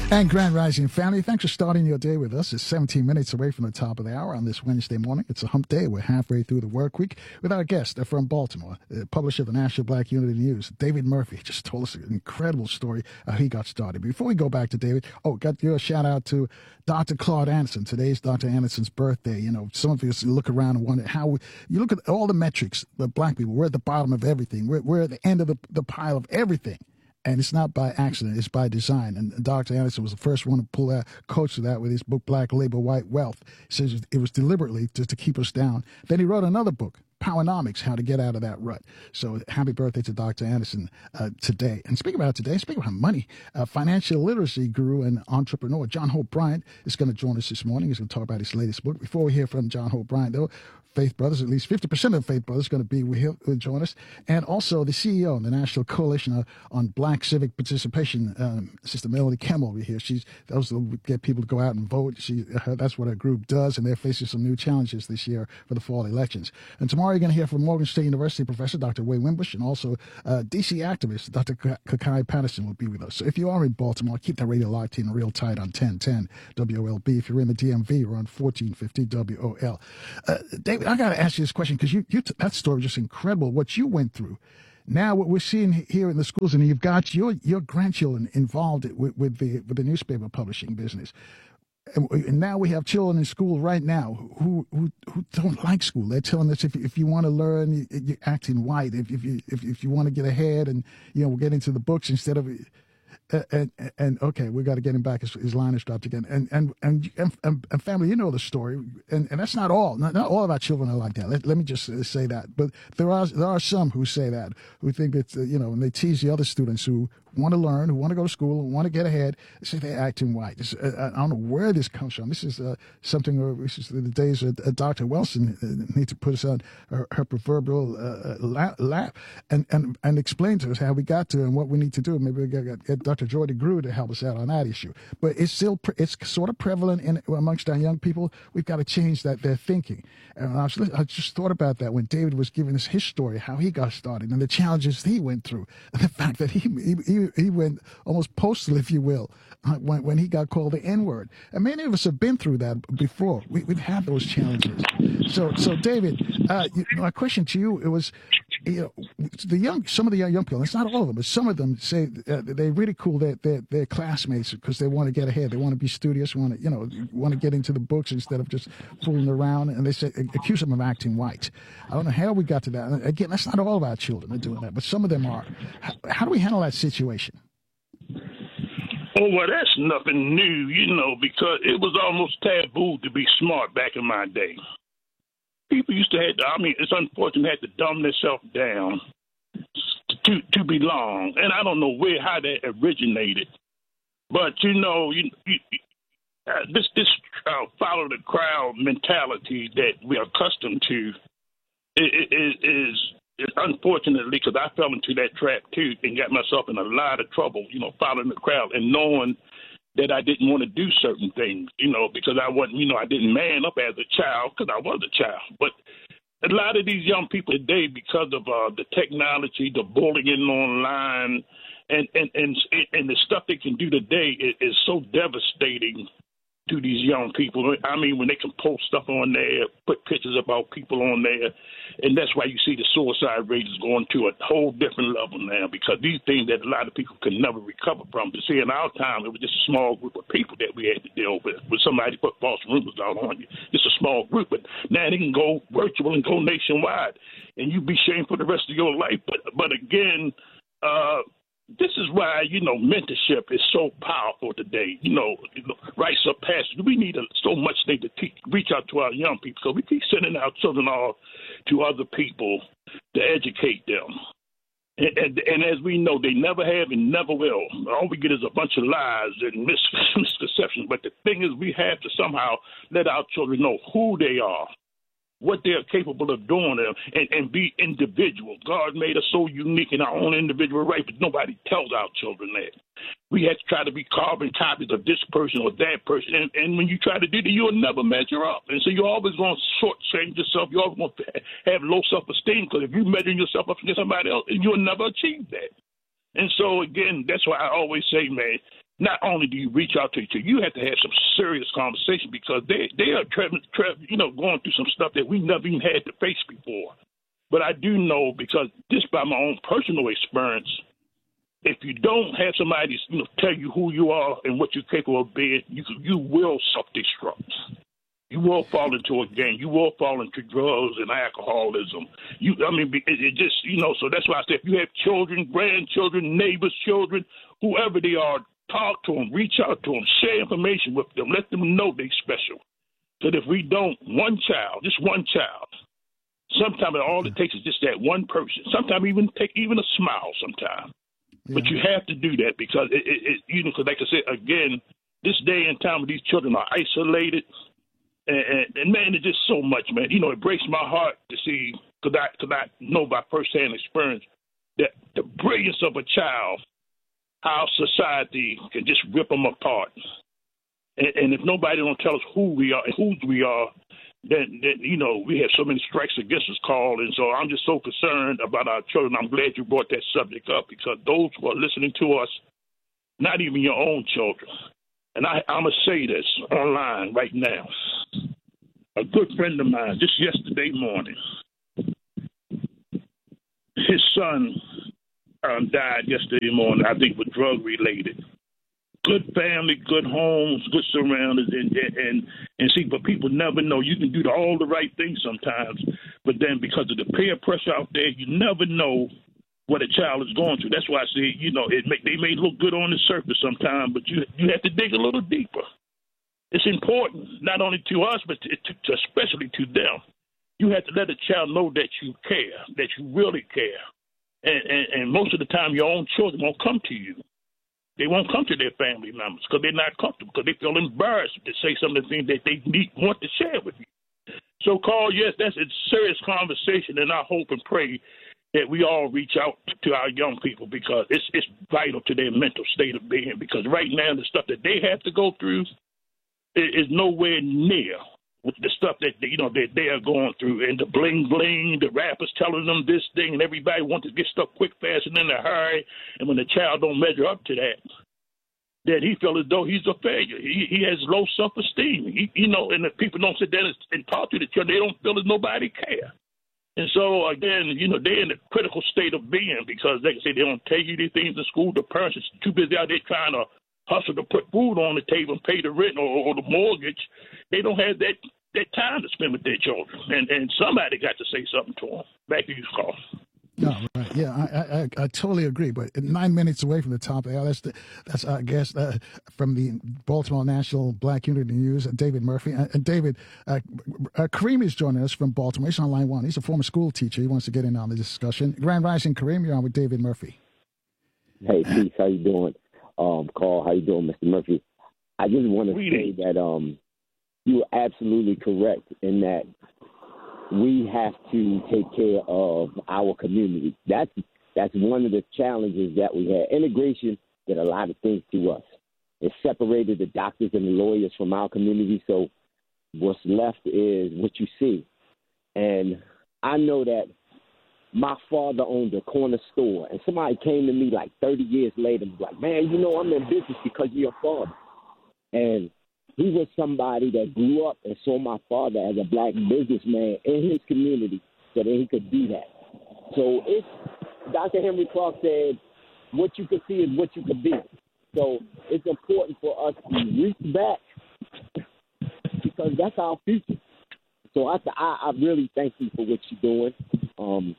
And Grand Rising family, thanks for starting your day with us. It's 17 minutes away from the top of the hour on this Wednesday morning. It's a hump day. We're halfway through the work week with our guest from Baltimore, publisher of the National Black Unity News, David Murphy. Just told us an incredible story how he got started. Before we go back to David, got your shout out to Dr. Claude Anderson. Today's Dr. Anderson's birthday. You know, some of us look around and wonder how you look at all the metrics, the black people, we're at the bottom of everything. We're at the end of the pile of everything. And it's not by accident, it's by design. And Dr. Anderson was the first one to pull that, coach to that with his book, Black Labor, White Wealth. He says it was deliberately to keep us down. Then he wrote another book, Powernomics, How to Get Out of That Rut. So happy birthday to Dr. Anderson today. And speaking about money, financial literacy guru and entrepreneur John Hope Bryant is going to join us this morning. He's going to talk about his latest book. Before we hear from John Hope Bryant, though, Faith Brothers, at least 50% of Faith Brothers, going to be will join us, and also the CEO of the National Coalition on Black Civic Participation, Sister Melody Kemmel over here. Those will get people to go out and vote. That's what her group does, and they're facing some new challenges this year for the fall elections. And tomorrow you're going to hear from Morgan State University professor Dr. Wayne Wimbush, and also DC activist Dr. Kakai Patterson will be with us. So if you are in Baltimore, keep that radio locked in real tight on 1010 WOLB. If you're in the DMV, we're on 1450 WOL. David, I got to ask you this question because that story was just incredible, what you went through. Now, what we're seeing here in the schools, and you've got your grandchildren involved with the newspaper publishing business. And now we have children in school right now who don't like school. They're telling us if you want to learn, you're acting white. If you want to get ahead and we'll get into the books instead of. And okay, we got to get him back. His line is dropped again. And family, you know the story. And that's not all. Not all of our children are like that. Let me just say that. But there are some who say that, who think that and they tease the other students who want to learn, who want to go to school, who want to get ahead. They say they're acting white. I don't know where this comes from. This is something. This is the days of Dr. Wilson need to put us on her proverbial lap and explain to us how we got to and what we need to do. Maybe we get Dr. Joy DeGruy to help us out on that issue. But it's sort of prevalent amongst our young people. We've got to change their thinking. And I just thought about that when David was giving us his story, how he got started and the challenges he went through, and the fact that he went almost postal, if you will, when he got called the N-word. And many of us have been through that before. We've had those challenges. So David, my question to you, it was, some of the young people, it's not all of them, but some of them say they ridicule their classmates because they want to get ahead. They want to be studious, want to get into the books instead of just fooling around. And they say, accuse them of acting white. I don't know how we got to that. And again, that's not all of our children are doing that, but some of them are. How do we handle that situation? Oh, well, that's nothing new, because it was almost taboo to be smart back in my day. People used to it's unfortunate, had to dumb themselves down to belong. And I don't know how that originated. But, this follow the crowd mentality that we're accustomed to is unfortunately, because I fell into that trap too and got myself in a lot of trouble, following the crowd and knowing that I didn't want to do certain things, because I wasn't, I didn't man up as a child because I was a child. But a lot of these young people today, because of the technology, the bullying online, and the stuff they can do today is so devastating to these young people. I mean, when they can post stuff on there, put pictures about people on there, and that's why you see the suicide rate is going to a whole different level now, because these things that a lot of people can never recover from. But see, in our time, it was just a small group of people that we had to deal with. When somebody put false rumors out on you, just a small group. But now they can go virtual and go nationwide, and you be shamed for the rest of your life. But again, this is why, mentorship is so powerful today. Rites of passage. We need so much thing to reach out to our young people. So we keep sending our children off to other people to educate them. And as we know, they never have and never will. All we get is a bunch of lies and misconceptions. But the thing is, we have to somehow let our children know who they are, what they're capable of doing, and be individual. God made us so unique in our own individual right, but nobody tells our children that. We have to try to be carbon copies of this person or that person, and when you try to do that, you'll never measure up. And so you're always going to shortchange yourself. You're always going to have low self-esteem, because if you're measuring yourself up against somebody else, you'll never achieve that. And so, again, that's why I always say, man, not only do you reach out to each other, you have to have some serious conversation because they are going through some stuff that we never even had to face before. But I do know, because just by my own personal experience, if you don't have somebody tell you who you are and what you're capable of being, you will self-destruct. You will fall into a gang. You will fall into drugs and alcoholism. It just, so that's why I say if you have children, grandchildren, neighbors, children, whoever they are, talk to them, reach out to them, share information with them, let them know they're special. So that if we don't, just one child, sometimes all it takes is just that one person. Sometimes even a smile sometimes. Yeah. But you have to do that because, because like I said, again, this day and time when these children are isolated, and man, it's just so much, man. It breaks my heart to see, because I know by firsthand experience that the brilliance of a child, how society can just rip them apart. And if nobody don't tell us who we are and whose we are, then we have so many strikes against us called. And so I'm just so concerned about our children. I'm glad you brought that subject up because those who are listening to us, not even your own children. And I'm going to say this online right now. A good friend of mine, just yesterday morning, his son died yesterday morning, I think, was drug-related. Good family, good homes, good surroundings, and see, but people never know. You can do all the right things sometimes, but then because of the peer pressure out there, you never know what a child is going through. That's why I say, they may look good on the surface sometimes, but you have to dig a little deeper. It's important, not only to us, but especially to them. You have to let a child know that you care, that you really care. And most of the time, your own children won't come to you. They won't come to their family members because they're not comfortable, because they feel embarrassed to say some of the things that they want to share with you. So, Carl, yes, that's a serious conversation, and I hope and pray that we all reach out to our young people because it's vital to their mental state of being. Because right now, the stuff that they have to go through is nowhere near with the stuff that they are going through, and the bling bling, the rappers telling them this thing, and everybody wants to get stuff quick, fast, and in a hurry. And when the child don't measure up to that, then he feels as though he's a failure. He has low self-esteem. And if people don't sit down and talk to the children, they don't feel as nobody care. And so again, they're in a critical state of being because, like I say, they don't tell you these things in school. The parents are too busy out there trying to hustle to put food on the table and pay the rent or the mortgage. They don't have that time to spend with their children, and somebody got to say something to them. Back to you, Carl. No, right. Yeah, I totally agree. But 9 minutes away from the top of the hour, that's I guess from the Baltimore National Black Unity News, David Murphy. And David, Kareem is joining us from Baltimore. He's on line one. He's a former school teacher. He wants to get in on the discussion. Grand Rising, Kareem. You're on with David Murphy. Hey, Peace. How you doing? Carl, how you doing, Mr. Murphy? I just want to say that you are absolutely correct in that we have to take care of our community. That's one of the challenges that we have. Integration did a lot of things to us. It separated the doctors and the lawyers from our community, so what's left is what you see. And I know that my father owned a corner store, and somebody came to me like 30 years later and was like, man, I'm in business because of your father. And he was somebody that grew up and saw my father as a black businessman in his community so that he could do that. So Dr. Henry Clark said, what you could see is what you could be. So it's important for us to reach back because that's our future. So I really thank you for what you're doing.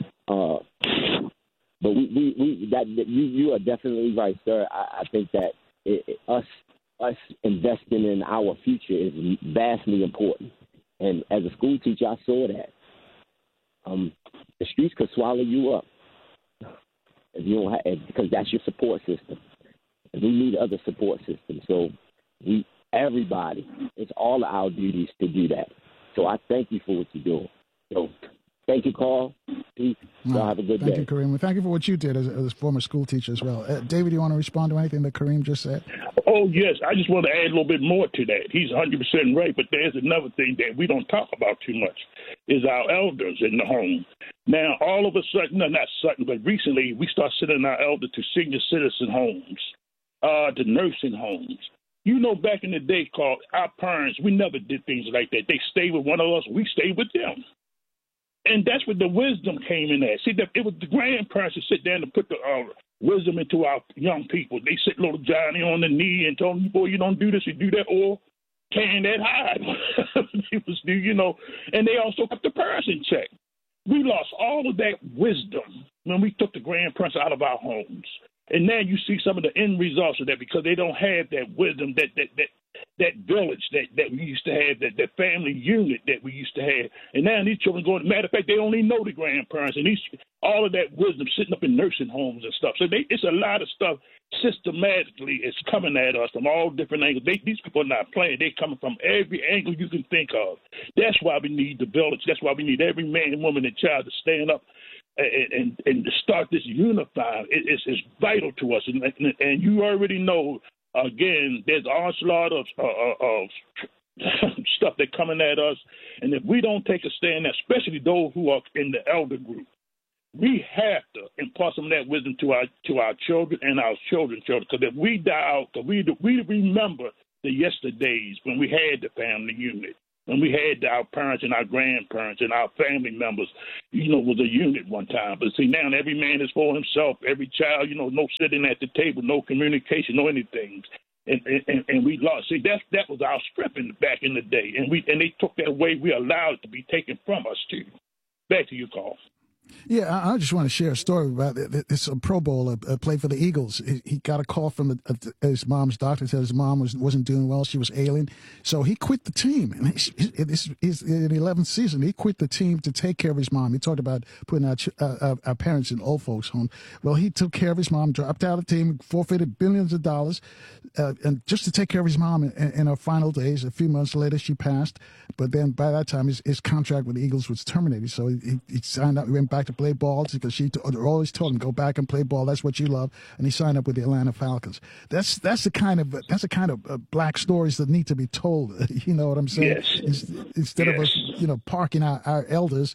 But you are definitely right, sir. I think that us investing in our future is vastly important. And as a school teacher, I saw that. The streets could swallow you up if you don't have, because that's your support system. And we need other support systems. So everybody, it's all our duties to do that. So I thank you for what you're doing. So thank you, Carl. Peace. Y'all have a good day. Thank you, Kareem. Well, thank you for what you did as a former school teacher as well. David, do you want to respond to anything that Kareem just said? Oh, yes. I just want to add a little bit more to that. He's 100% right, but there's another thing that we don't talk about too much is our elders in the home. Now, all of a sudden, no, not sudden, but recently, we start sending our elders to senior citizen homes, to nursing homes. You know, back in the day, Carl, our parents, we never did things like that. They stayed with one of us, we stayed with them. And that's where the wisdom came in at. See, it was the grandparents that sit down and put the wisdom into our young people. They sit little Johnny on the knee and told him, boy, you don't do this, you do that, or carrying that hide. It was, you know, and they also kept the parents in check. We lost all of that wisdom when we took the grandparents out of our homes. And now you see some of the end results of that because they don't have that wisdom, that village that we used to have, that family unit that we used to have. And now these children going, matter of fact, they only know the grandparents and all of that wisdom sitting up in nursing homes and stuff. So it's a lot of stuff systematically is coming at us from all different angles. These people are not playing. They're coming from every angle you can think of. That's why we need the village. That's why we need every man, woman, and child to stand up and to start this unifying. It's vital to us. And you already know, again, there's onslaught of stuff that's coming at us. And if we don't take a stand, especially those who are in the elder group, we have to impart some of that wisdom to our children and our children's children. Because if we die out, because we remember the yesterdays when we had the family unit, when we had our parents and our grandparents and our family members, was a unit one time. But see, now every man is for himself. Every child, no sitting at the table, no communication, no anything. And we lost. See, that was our strength back in the day. And they took that away. We allowed it to be taken from us, too. Back to you, Carl. Yeah, I just want to share a story about this Pro Bowl play for the Eagles. He got a call from his mom's doctor, said his mom wasn't doing well. She was ailing. So he quit the team. And this is in the 11th season. He quit the team to take care of his mom. He talked about putting our parents in old folks' home. Well, he took care of his mom, dropped out of the team, forfeited billions of dollars, and just to take care of his mom in her final days. A few months later, she passed. But then by that time, his contract with the Eagles was terminated. So he signed up, he went back to play ball because she always told him, go back and play ball. That's what you love. And he signed up with the Atlanta Falcons. That's the kind of black stories that need to be told. You know what I'm saying? Yes. Instead of us, parking our elders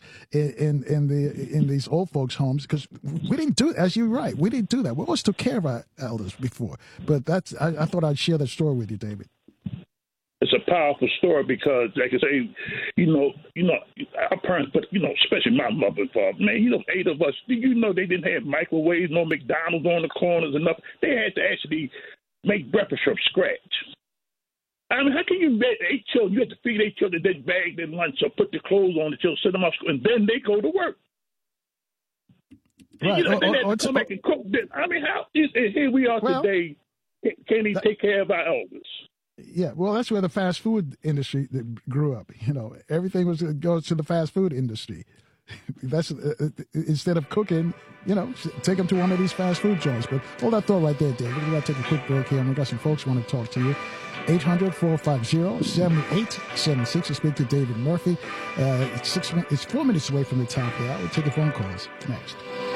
in these old folks' homes, because we didn't do it. As you're right, we didn't do that. We always took care of our elders before. But I thought I'd share that story with you, David. It's a powerful story because, like I say, our parents, but, especially my mother and father, man, 8 of us, they didn't have microwaves, no McDonald's on the corners and nothing. They had to actually make breakfast from scratch. I mean, how can you bet 8 children? You have to feed 8 children, then bag their lunch or put their clothes on the children, sit them off, and then they go to work. Right. They had to come back and cook. I mean, here we are today. Can he take care of our elders? Yeah, well, that's where the fast food industry grew up. Everything goes to the fast food industry. That's instead of cooking, take them to one of these fast food joints. But hold that thought right there, David. We got to take a quick break here, and we got some folks who want to talk to you. 800-450-7876 to speak to David Murphy. It's 4 minutes away from the top of the hour. We'll take your phone calls next.